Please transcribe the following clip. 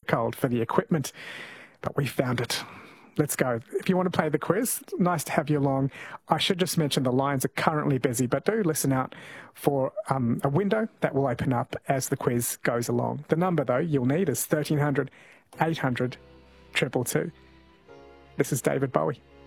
cold for the equipment, but we found it. Let's go. If you want to play the quiz, nice to have you along. I should just mention the lines are currently busy, but do listen out for a window that will open up as the quiz goes along. The number, though, you'll need is 1300 800 222. This is David Bowie.